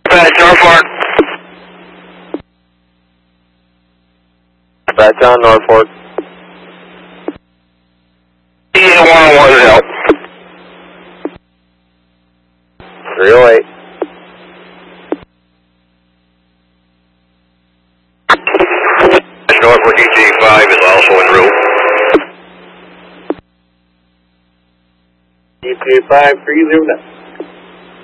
Dispatch, Norfolk. Dispatch on Norfolk. DA101 help. 308. Norfolk EJ5 is also en route. EJ5, 309.